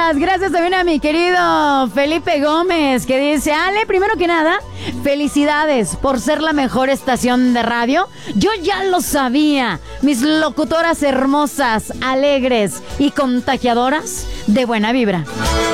Gracias también a mi querido Felipe Gómez, que dice: Ale, primero que nada, felicidades por ser la mejor estación de radio. Yo ya lo sabía. Mis locutoras hermosas, alegres y contagiadoras de buena vibra.